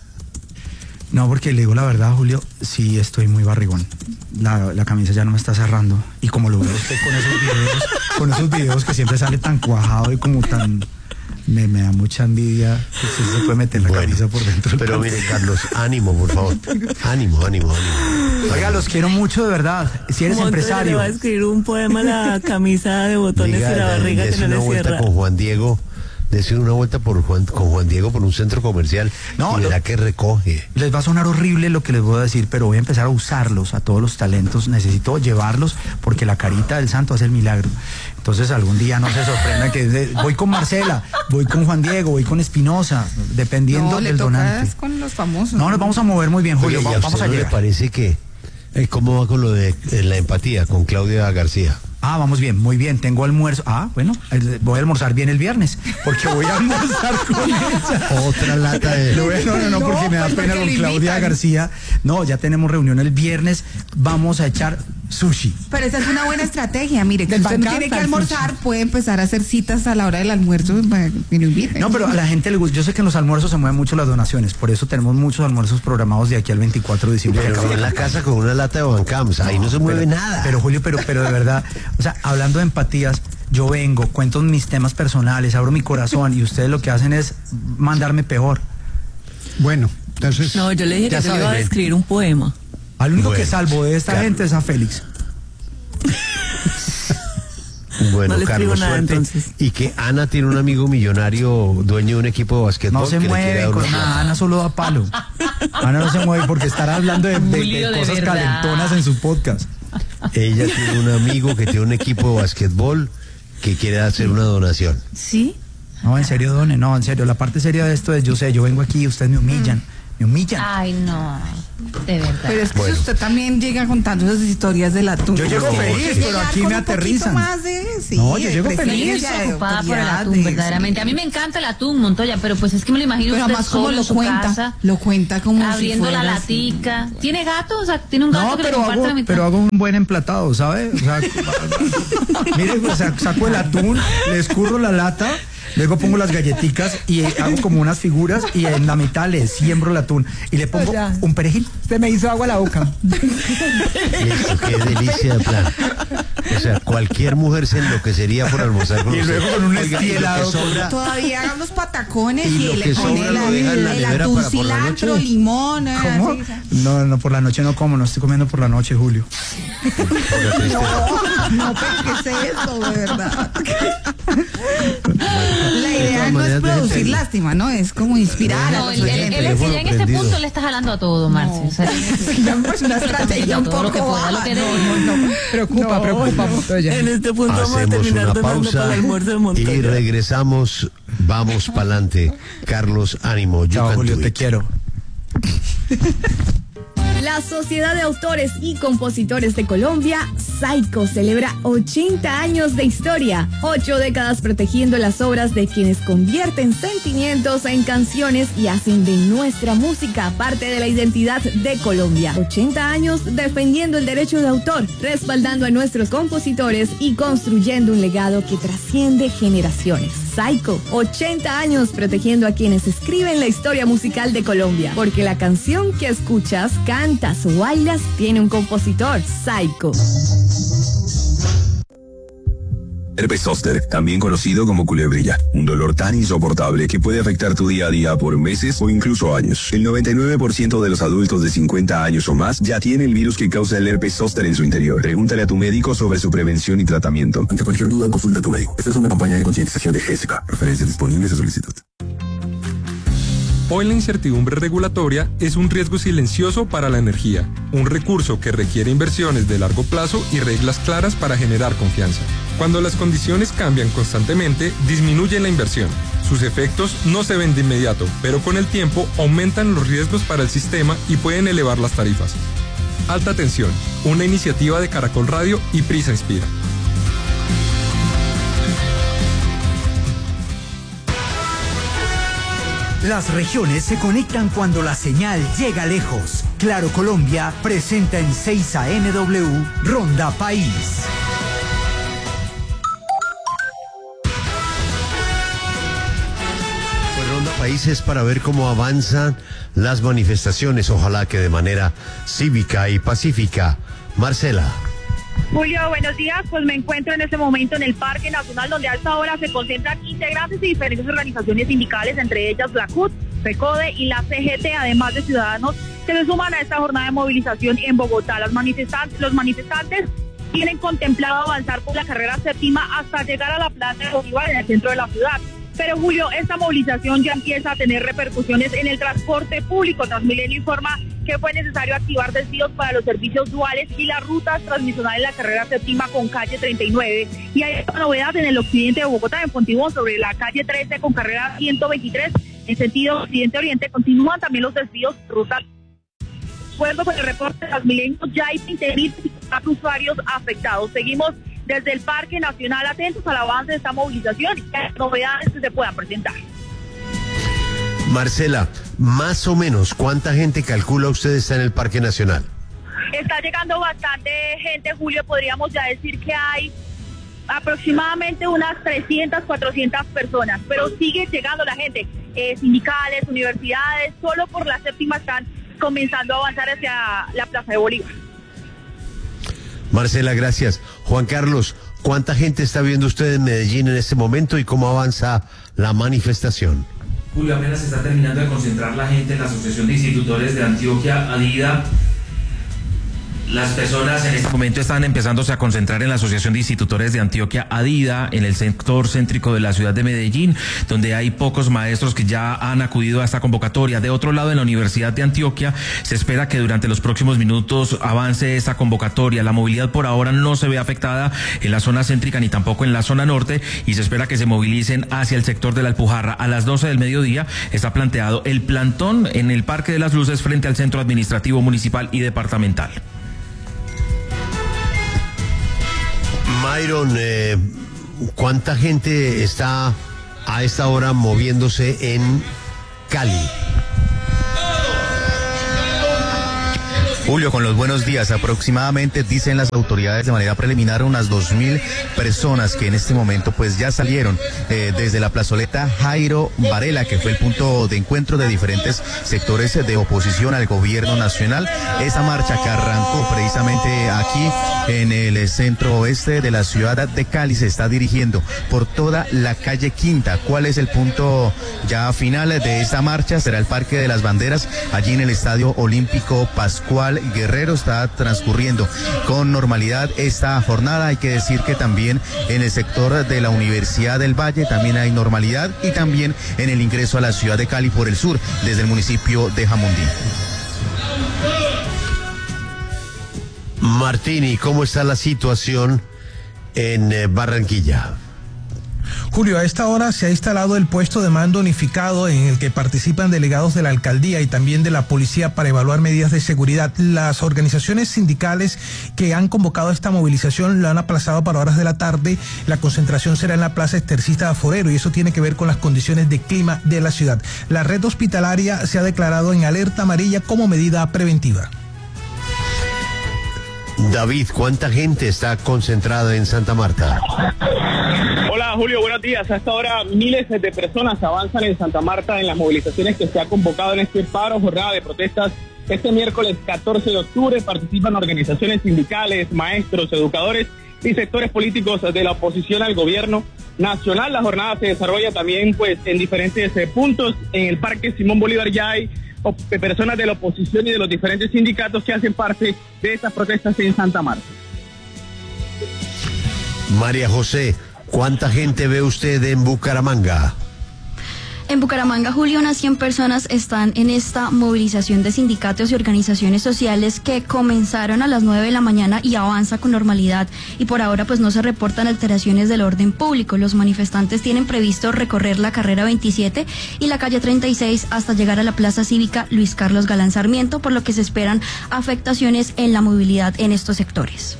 No, porque le digo la verdad, Julio, sí estoy muy barrigón. La, la camisa ya no me está cerrando. Y como lo veo usted con esos videos, con esos videos que siempre sale tan cuajado y como tan... Me, me da mucha envidia que usted se puede meter la Bueno, camisa por dentro. del Pero pantalón. mire, Carlos, ánimo, por favor. Ánimo, ánimo, ánimo. Oiga, los quiero mucho de verdad. Si eres Montoya le empresario. va a escribir un poema a la camisa de botones Diga, y la barriga que dese no una le vuelta cierra. con Juan Diego. Dese una vuelta por Juan, con Juan Diego por un centro comercial. No, y verá lo- que recoge. Les va a sonar horrible lo que les voy a decir, pero voy a empezar a usarlos, a todos los talentos. Necesito llevarlos porque la carita del santo hace el milagro. Entonces algún día no se sorprenda que eh, voy con Marcela, voy con Juan Diego, voy con Espinosa, dependiendo No, le del toca donante. es con los famosos. No, nos vamos a mover muy bien, Julio. Oye, ¿y va- a vamos usted a no le llegar. parece que eh, cómo va con lo de eh, la empatía con Claudia García? Ah, vamos bien, muy bien. Tengo almuerzo. Ah, bueno, eh, voy a almorzar bien el viernes, porque voy a almorzar con ella. Otra lata de... Lo voy- no, no, no, No, porque me da pues, pena porque con lo Claudia invitan. García. No, ya tenemos reunión el viernes. Vamos a echar sushi. Pero esa es una buena estrategia. Mire, que Del usted no Bancam tiene que al almorzar, puede empezar a hacer citas a la hora del almuerzo para que lo inviten. No, pero a la gente le gusta. Yo sé que en los almuerzos se mueven mucho las donaciones. Por eso tenemos muchos almuerzos programados de aquí al veinticuatro de diciembre. Pero no en la casa con una lata de Bancams. Ahí no, se mueve pero, nada. Pero Julio, pero, pero de verdad, o sea, hablando de empatías, yo vengo, cuento mis temas personales, abro mi corazón y ustedes lo que hacen es mandarme peor. Bueno, entonces. No, yo le dije Ya que yo le iba a sabe. escribir un poema. Al único Bueno, que salvo de esta claro. gente es a Félix. Bueno, no le escribo Carlos, nada, suerte. entonces. Y que Ana tiene un amigo millonario, dueño de un equipo de basquetbol. No se que le quiere mueve dar con una nada, plata. Ana solo da palo. Ana no se mueve porque estará hablando de, de- de Julio, de cosas verdad. calentonas en su podcast. Ella tiene un amigo que tiene un equipo de basquetbol que quiere hacer una donación. ¿Sí? No, en serio, Done, no, en serio. La parte seria de esto es, yo sé, yo vengo aquí y ustedes me humillan. Me humillan. Ay, no. De verdad. Pero es que Bueno. si usted también llega contando esas historias del atún. Yo llego Usted feliz, tiene que pero llegar aquí con me un poquito aterrizan. más de, sí, No, yo de llego feliz. presencia, Estoy de preocupada por el autoridad, atún, de- verdaderamente. A mí me encanta el atún, Montoya, pero pues es que me lo imagino Pero usted además como solo lo en su cuenta, casa, lo cuenta como abriendo si la fuera latica. ¿Tiene gato? O sea, tiene un gato No, que le pero comparte hago, la mitad. pero hago un buen emplatado, ¿sabe? O sea, mire, o sea, saco el atún, le escurro la lata, luego pongo las galletitas y hago como unas figuras y en la mitad le siembro el atún y le pongo Oiga. un perejil. Se me hizo agua la boca. Listo, qué delicia de plan. O sea, cualquier mujer se enloquecería por almorzar con Y usted. luego con un Oiga, y lo que esquielado. sobra- Todavía hagan los patacones Y y, lo le que pone sobra la- lo deja en la el nevera atún, para por la cilantro, noche. limón. eh, ¿Cómo? así, ¿sabes? No, no, por la noche no como, no estoy comiendo por la noche, Julio. No, no, pero ¿qué es eso, de verdad? La idea no es producir lástima, ¿no? Es como inspirar a No, los él, él, oyentes. él, él ya en este punto le está jalando a todo, Marce. O sea, Es una estrategia un todo lo que poco pueda, lo que dé. Preocupa, No, preocupa, no. Montoya. En este punto vamos a Hacemos terminar una donando pausa para el almuerzo de y Montoya. regresamos. Vamos para adelante. Carlos, ánimo. You Chao, can Julio, do te it. quiero. La Sociedad de Autores y Compositores de Colombia, SAICO, celebra ochenta años de historia, ocho décadas protegiendo las obras de quienes convierten sentimientos en canciones y hacen de nuestra música parte de la identidad de Colombia. ochenta años defendiendo el derecho de autor, respaldando a nuestros compositores y construyendo un legado que trasciende generaciones. SAICO, ochenta años protegiendo a quienes escriben la historia musical de Colombia, porque la canción que escuchas, cantas o bailas tiene un compositor. SAICO. Herpes zóster, también conocido como culebrilla, un dolor tan insoportable que puede afectar tu día a día por meses o incluso años. El noventa y nueve por ciento de los adultos de cincuenta años o más ya tiene el virus que causa el herpes zóster en su interior. Pregúntale a tu médico sobre su prevención y tratamiento. Ante cualquier duda, consulta a tu médico. Esta es una campaña de concientización de Jessica. Referencias disponibles a solicitud. Hoy la incertidumbre regulatoria es un riesgo silencioso para la energía, un recurso que requiere inversiones de largo plazo y reglas claras para generar confianza. Cuando las condiciones cambian constantemente, disminuye la inversión. Sus efectos no se ven de inmediato, pero con el tiempo aumentan los riesgos para el sistema y pueden elevar las tarifas. Alta tensión, una iniciativa de Caracol Radio y Prisa Inspira. Las regiones se conectan cuando la señal llega lejos. Claro Colombia presenta en seis A M W Ronda País. Pues Ronda Países para ver cómo avanzan las manifestaciones, ojalá que de manera cívica y pacífica. Marcela. Julio, buenos días. Pues me encuentro en este momento en el Parque Nacional, donde a esta hora se concentran integrantes de diferentes organizaciones sindicales, entre ellas la C U T, FECODE y la C G T, además de ciudadanos que se suman a esta jornada de movilización en Bogotá. Las manifestantes, los manifestantes tienen contemplado avanzar por la carrera séptima hasta llegar a la Plaza de Bolívar en el centro de la ciudad. Pero Julio, esta movilización ya empieza a tener repercusiones en el transporte público. Transmilenio informa que fue necesario activar desvíos para los servicios duales y las rutas transmisionales de la carrera séptima con calle treinta y nueve. Y hay otra novedad en el occidente de Bogotá, en Fontibón, sobre la calle trece con carrera ciento veintitrés. En sentido occidente-oriente continúan también los desvíos rutas. De acuerdo con el reporte de Transmilenio, ya hay veinte mil usuarios afectados. Seguimos desde el Parque Nacional atentos al avance de esta movilización y a las novedades que se puedan presentar. Marcela, más o menos, ¿cuánta gente calcula usted está en el Parque Nacional? Está llegando bastante gente, Julio. Podríamos ya decir que hay aproximadamente unas trescientas, cuatrocientas personas, pero sigue llegando la gente. Eh, sindicales, universidades, solo por la séptima están comenzando a avanzar hacia la Plaza de Bolívar. Marcela, gracias. Juan Carlos, ¿cuánta gente está viendo usted en Medellín en este momento y cómo avanza la manifestación? Julio, apenas se está terminando de concentrar la gente en la Asociación de Institutores de Antioquia, ADIDA, Las personas en este momento están empezándose a concentrar en la Asociación de Institutores de Antioquia, ADIDA, en el sector céntrico de la ciudad de Medellín, donde hay pocos maestros que ya han acudido a esta convocatoria. De otro lado, en la Universidad de Antioquia, se espera que durante los próximos minutos avance esta convocatoria. La movilidad por ahora no se ve afectada en la zona céntrica ni tampoco en la zona norte, y se espera que se movilicen hacia el sector de la Alpujarra. A las doce del mediodía está planteado el plantón en el Parque de las Luces frente al Centro Administrativo Municipal y Departamental. Myron, eh, ¿cuánta gente está a esta hora moviéndose en Cali? Julio, con los buenos días, aproximadamente dicen las autoridades de manera preliminar unas dos mil personas que en este momento pues ya salieron eh, desde la plazoleta Jairo Varela, que fue el punto de encuentro de diferentes sectores de oposición al gobierno nacional. Esa marcha que arrancó precisamente aquí en el centro oeste de la ciudad de Cali se está dirigiendo por toda la calle Quinta. ¿Cuál es el punto ya final de esta marcha? Será el Parque de las Banderas, allí en el Estadio Olímpico Pascual Guerrero. Está transcurriendo con normalidad esta jornada. Hay que decir que también en el sector de la Universidad del Valle también hay normalidad, y también en el ingreso a la ciudad de Cali por el sur, desde el municipio de Jamundí. Martini, ¿cómo está la situación en eh, Barranquilla? Julio, a esta hora se ha instalado el puesto de mando unificado en el que participan delegados de la alcaldía y también de la policía para evaluar medidas de seguridad. Las organizaciones sindicales que han convocado esta movilización la han aplazado para horas de la tarde. La concentración será en la Plaza Estercista Forero, y eso tiene que ver con las condiciones de clima de la ciudad. La red hospitalaria se ha declarado en alerta amarilla como medida preventiva. David, ¿cuánta gente está concentrada en Santa Marta? Hola Julio, buenos días. Hasta ahora miles de personas avanzan en Santa Marta en las movilizaciones que se ha convocado en este paro, jornada de protestas. Este miércoles catorce de octubre participan organizaciones sindicales, maestros, educadores y sectores políticos de la oposición al gobierno nacional. La jornada se desarrolla también pues en diferentes eh, puntos. En el Parque Simón Bolívar ya hay personas de la oposición y de los diferentes sindicatos que hacen parte de estas protestas en Santa Marta. María José, ¿cuánta gente ve usted en Bucaramanga? En Bucaramanga, Julio, unas cien personas están en esta movilización de sindicatos y organizaciones sociales que comenzaron a las nueve de la mañana y avanza con normalidad, y por ahora pues no se reportan alteraciones del orden público. Los manifestantes tienen previsto recorrer la carrera veintisiete y la calle treinta y seis hasta llegar a la Plaza Cívica Luis Carlos Galán Sarmiento, por lo que se esperan afectaciones en la movilidad en estos sectores.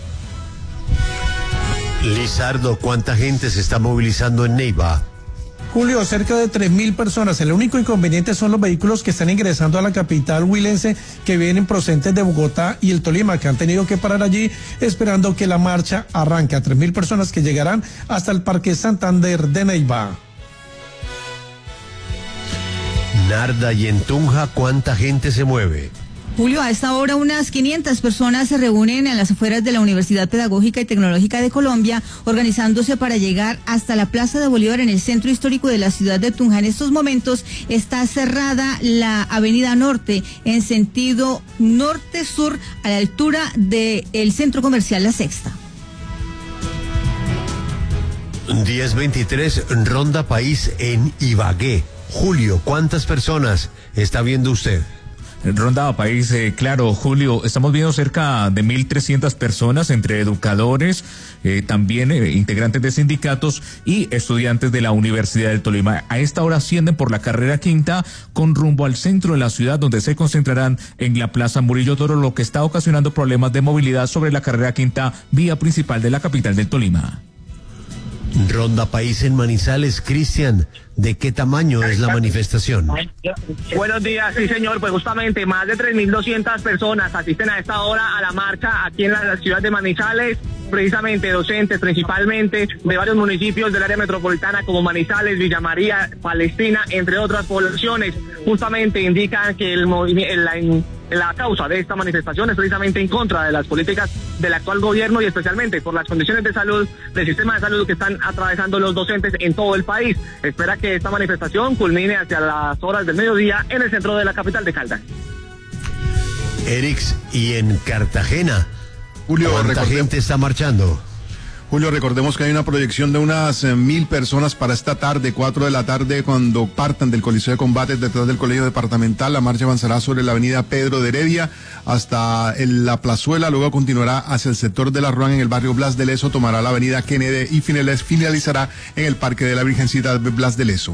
Lizardo, ¿cuánta gente se está movilizando en Neiva? Julio, cerca de tres mil personas. El único inconveniente son los vehículos que están ingresando a la capital huilense, que vienen procedentes de Bogotá y el Tolima, que han tenido que parar allí esperando que la marcha arranque. A tres mil personas que llegarán hasta el Parque Santander de Neiva. Narda, y en Tunja, ¿cuánta gente se mueve? Julio, a esta hora unas quinientas personas se reúnen en las afueras de la Universidad Pedagógica y Tecnológica de Colombia, organizándose para llegar hasta la Plaza de Bolívar en el centro histórico de la ciudad de Tunja. En estos momentos está cerrada la Avenida Norte en sentido norte-sur a la altura del centro comercial La Sexta. diez veintitrés, Ronda País en Ibagué. Julio, ¿cuántas personas está viendo usted? Ronda País, eh, claro, Julio, estamos viendo cerca de mil trescientas personas entre educadores, eh, también eh, integrantes de sindicatos y estudiantes de la Universidad del Tolima. A esta hora ascienden por la carrera quinta con rumbo al centro de la ciudad, donde se concentrarán en la Plaza Murillo Toro, lo que está ocasionando problemas de movilidad sobre la carrera quinta, vía principal de la capital del Tolima. Ronda País en Manizales. Cristian, ¿de qué tamaño es la manifestación? Buenos días, sí señor, pues justamente más de tres mil doscientas personas asisten a esta hora a la marcha aquí en la ciudad de Manizales, precisamente docentes principalmente de varios municipios del área metropolitana como Manizales, Villa María, Palestina, entre otras poblaciones. Justamente indican que el movimiento, la, la causa de esta manifestación es precisamente en contra de las políticas del actual gobierno y especialmente por las condiciones de salud, del sistema de salud que están atravesando los docentes en todo el país. Espera que esta manifestación culmine hacia las horas del mediodía en el centro de la capital de Caldas. Erix, y en Cartagena, Julio, ¿cuánta gente está marchando? Julio, recordemos que hay una proyección de unas eh, mil personas para esta tarde, cuatro de la tarde, cuando partan del Coliseo de Combates detrás del Colegio Departamental. La marcha avanzará sobre la avenida Pedro de Heredia hasta el, la Plazuela, luego continuará hacia el sector de la Ruan en el barrio Blas de Lezo, tomará la avenida Kennedy y finalizará en el Parque de la Virgencita de Blas de Lezo.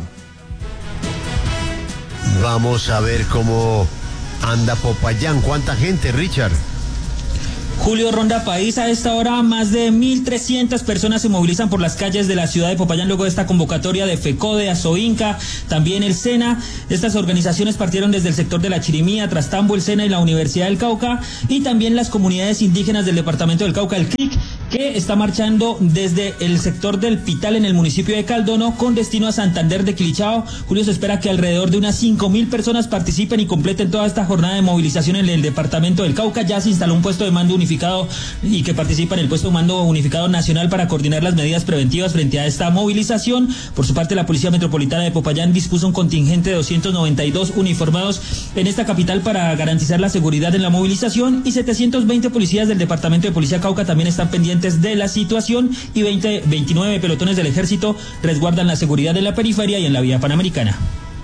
Vamos a ver cómo anda Popayán. ¿Cuánta gente, Richard? Julio, Ronda País, a esta hora más de mil trescientas personas se movilizan por las calles de la ciudad de Popayán luego de esta convocatoria de FECODE, ASOINCA, también el SENA. Estas organizaciones partieron desde el sector de la Chirimía, Trastambo, el SENA y la Universidad del Cauca, y también las comunidades indígenas del departamento del Cauca, el C R I C, que está marchando desde el sector del Pital en el municipio de Caldono con destino a Santander de Quilichao. Julio, se espera que alrededor de unas cinco mil personas participen y completen toda esta jornada de movilización en el departamento del Cauca. Ya se instaló un puesto de mando unificado y que participa en el puesto de mando unificado nacional para coordinar las medidas preventivas frente a esta movilización. Por su parte, la Policía Metropolitana de Popayán dispuso un contingente de doscientos noventa y dos uniformados en esta capital para garantizar la seguridad en la movilización, y setecientos veinte policías del departamento de Policía Cauca también están pendientes de la situación, y veinte, veintinueve pelotones del ejército resguardan la seguridad en la periferia y en la vía panamericana.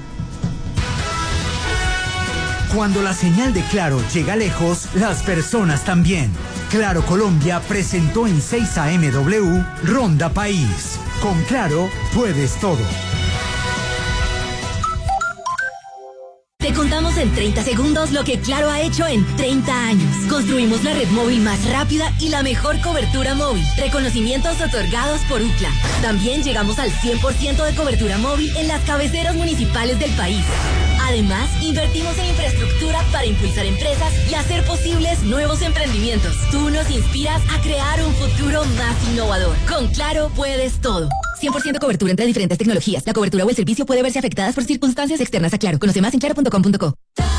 Cuando la señal de Claro llega lejos, las personas también. Claro Colombia presentó en seis A M W Ronda País. Con Claro puedes todo. Te contamos en treinta segundos lo que Claro ha hecho en treinta años. Construimos la red móvil más rápida y la mejor cobertura móvil. Reconocimientos otorgados por UCLA. También llegamos al cien por ciento de cobertura móvil en las cabeceras municipales del país. Además, invertimos en infraestructura para impulsar empresas y hacer posibles nuevos emprendimientos. Tú nos inspiras a crear un futuro más innovador. Con Claro puedes todo. cien por ciento cobertura entre diferentes tecnologías. La cobertura o el servicio puede verse afectadas por circunstancias externas a Claro. Conoce más en claro punto com punto co.